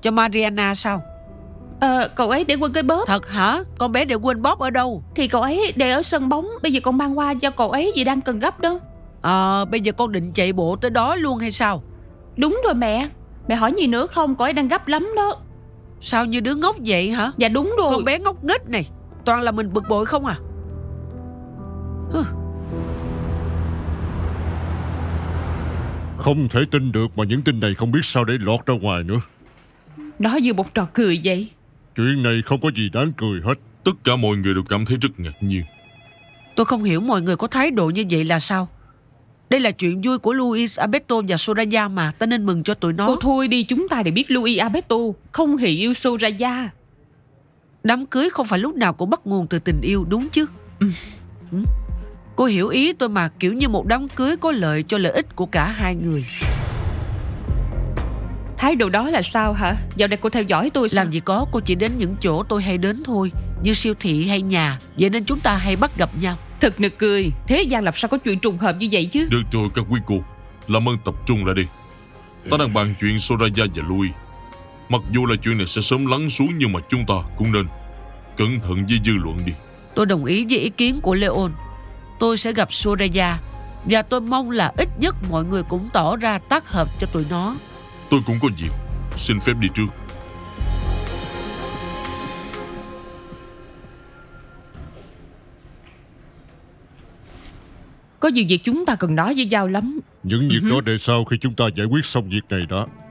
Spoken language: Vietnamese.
Cho Mariana sao? Cậu ấy để quên cái bóp. Thật hả? Con bé để quên bóp ở đâu? Thì cậu ấy để ở sân bóng. Bây giờ con mang qua cho cậu ấy vì đang cần gấp đó. Bây giờ con định chạy bộ tới đó luôn hay sao? Đúng rồi mẹ. Mẹ hỏi gì nữa không? Cậu ấy đang gấp lắm đó. Sao như đứa ngốc vậy hả? Dạ đúng rồi. Con bé ngốc nghếch này. Toàn là mình bực bội không à? Không thể tin được mà những tin này không biết sao để lọt ra ngoài nữa. Nó như một trò cười vậy. Chuyện này không có gì đáng cười hết. Tất cả mọi người đều cảm thấy rất ngạc nhiên. Tôi không hiểu mọi người có thái độ như vậy là sao. Đây là chuyện vui của Luis Alberto và Soraya mà. Ta nên mừng cho tụi nó. Cô thôi đi, chúng ta đều biết Luis Alberto không hề yêu Soraya. Đám cưới không phải lúc nào cũng bắt nguồn từ tình yêu, đúng chứ? Cô hiểu ý tôi mà. Kiểu như một đám cưới có lợi cho lợi ích của cả hai người. Thái độ đó là sao hả? Dạo này cô theo dõi tôi sao? Làm gì có, cô chỉ đến những chỗ tôi hay đến thôi, như siêu thị hay nhà. Vậy nên chúng ta hay bắt gặp nhau. Thật nực cười. Thế gian làm sao có chuyện trùng hợp như vậy chứ? Được rồi các quý cô, làm ơn tập trung lại đi. Ta đang bàn chuyện Soraya và Louis. Mặc dù là chuyện này sẽ sớm lắng xuống, nhưng mà chúng ta cũng nên cẩn thận với dư luận đi. Tôi đồng ý với ý kiến của Leon. Tôi sẽ gặp Soraya, và tôi mong là ít nhất mọi người cũng tỏ ra tác hợp cho tụi nó. Tôi cũng có việc, xin phép đi trước. Có nhiều việc chúng ta cần nói với nhau lắm. Những việc đó để sau khi chúng ta giải quyết xong việc này đã.